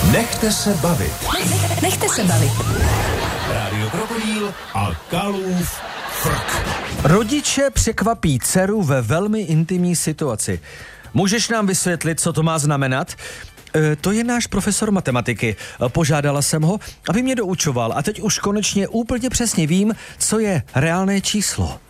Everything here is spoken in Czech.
Nechte se bavit. Nechte se bavit. Rádio Krokodýl a Kalův frk. Rodiče překvapí dceru ve velmi intimní situaci. Můžeš nám vysvětlit, co to má znamenat? To je náš profesor matematiky. Požádala jsem ho, aby mě doučoval a teď už konečně úplně přesně vím, co je reálné číslo.